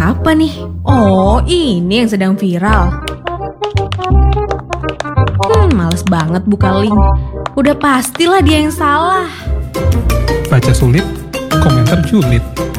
apa nih? Oh, ini yang sedang viral. Males banget buka link. Udah pastilah dia yang salah. Baca sulit, komentar julid.